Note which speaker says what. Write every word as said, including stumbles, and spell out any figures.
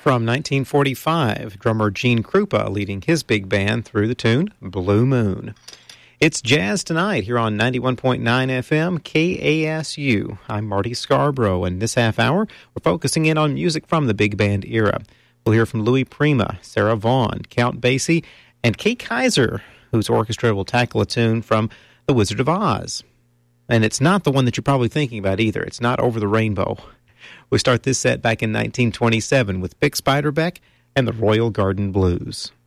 Speaker 1: From nineteen forty-five, drummer Gene Krupa leading his big band through the tune Blue Moon. It's Jazz Tonight here on ninety-one point nine F M K A S U. I'm Marty Scarborough, and this half hour we're focusing in on music from the big band era. We'll hear from Louis Prima, Sarah Vaughan, Count Basie, and Kay Kyser, whose orchestra will tackle a tune from The Wizard of Oz. And it's not the one that you're probably thinking about either. It's not Over the Rainbow. We start this set back in nineteen twenty-seven with Bix Beiderbecke and the Royal Garden Blues.